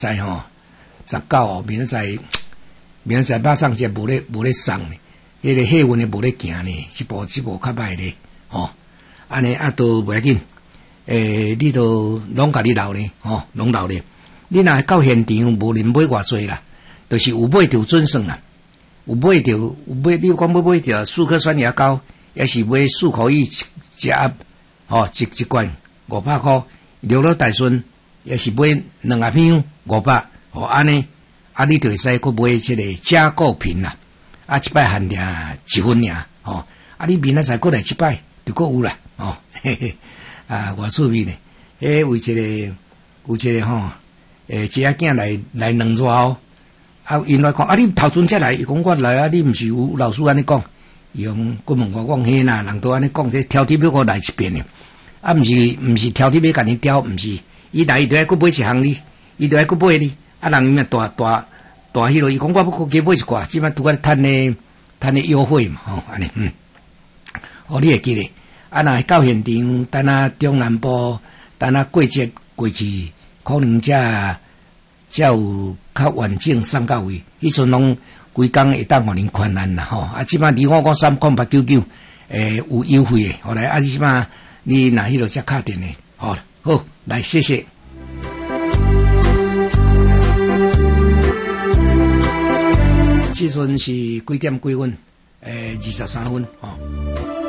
在吼19明仔载马上就无咧送呢，迄个气运也无咧行呢，这部较歹咧，吼，安尼都袂要紧，你都拢家己留咧，吼，拢留咧。你若到现场无论买偌济啦，就是有买就准算啦，有买，你讲要买着4颗酸牙膏，也是买4颗一盒，吼，一罐500块，留落大顺也是买2盒片500，吼，安尼。你就会使去买这个加固品啦，一摆限定1分尔，吼，你明仔载过来一摆就够有啦，吼，嘿嘿，偌趣味呢，为一个吼，一仔囝来2桌哦，因来讲，你头阵才来，伊讲我来你毋是有老师安尼讲，伊讲我问我讲嘿啦，人都安尼讲，这挑剔要我来一遍呢，毋是挑剔要甲你挑，毋是，伊来伊就爱去买一项哩，伊就爱去买哩。人伊嘛大迄落，伊讲我要去买一寡，即摆拄仔趁咧优惠嘛，吼，安尼，你会记咧？若到现场，等中南部，等过节过去，可能才有较完整送到位，迄阵拢规工会当互恁宽限啦，吼，即摆离我讲30899，有优惠诶，后来即摆你若迄落才敲电诶，好，来，谢谢。即阵是几点几分？23分，吼。